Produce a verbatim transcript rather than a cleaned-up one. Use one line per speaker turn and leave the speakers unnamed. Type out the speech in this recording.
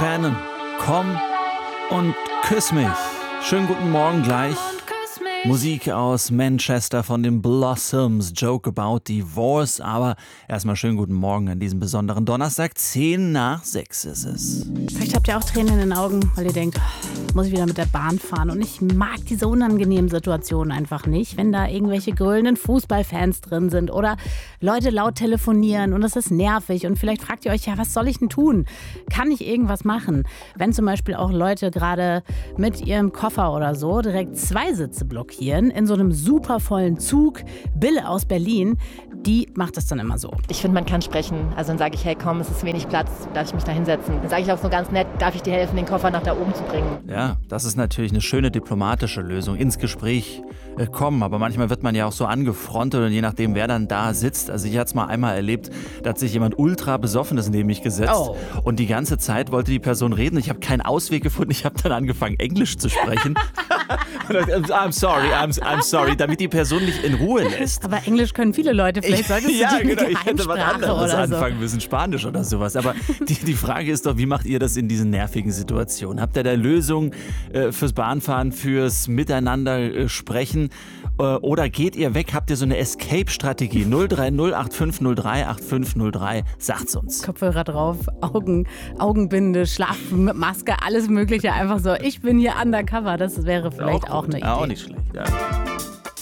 Tränen, komm und küss mich. Schönen guten Morgen gleich. Musik aus Manchester von den Blossoms, Joke About Divorce. Aber erstmal schönen guten Morgen an diesem besonderen Donnerstag. Zehn nach sechs ist es.
Vielleicht habt ihr auch Tränen in den Augen, weil ihr denkt, oh, muss ich wieder mit der Bahn fahren. Und ich mag diese unangenehmen Situationen einfach nicht, wenn da irgendwelche grölenden Fußballfans drin sind oder Leute laut telefonieren und das ist nervig. Und vielleicht fragt ihr euch, ja, was soll ich denn tun? Kann ich irgendwas machen? Wenn zum Beispiel auch Leute gerade mit ihrem Koffer oder so direkt zwei Sitze blockieren, in so einem super vollen Zug. Bille aus Berlin, die macht das dann immer so.
Ich finde, man kann sprechen. Also dann sage ich, hey komm, es ist wenig Platz, darf ich mich da hinsetzen? Dann sage ich auch so ganz nett, darf ich dir helfen, den Koffer nach da oben zu bringen?
Ja, das ist natürlich eine schöne diplomatische Lösung, ins Gespräch äh, kommen. Aber manchmal wird man ja auch so angefrontet und je nachdem, wer dann da sitzt. Also ich hatte es mal einmal erlebt, da hat sich jemand ultra Besoffenes neben mich gesetzt
Oh.
und die ganze Zeit wollte die Person reden. Ich habe keinen Ausweg gefunden. Ich habe dann angefangen, Englisch zu sprechen. I'm sorry, I'm, I'm sorry, damit die Person nicht in Ruhe lässt.
Aber Englisch können viele Leute, vielleicht solltest du
ja,
die
genau, ich hätte was
Geheimsprache
anderes
oder so.
anfangen müssen, Spanisch oder sowas. Aber die, die Frage ist doch, wie macht ihr das in diesen nervigen Situationen? Habt ihr da Lösungen äh, fürs Bahnfahren, fürs Miteinander äh, sprechen? Äh, oder geht ihr weg? Habt ihr so eine Escape-Strategie? null drei null acht fünf null drei acht fünf null drei, sagt's uns.
Kopfhörer drauf, Augen, Augenbinde, Schlafmaske, alles mögliche. Einfach so, ich bin hier undercover. Das wäre vielleicht auch,
gut.
eine Idee.
Auch nicht schlecht, ja.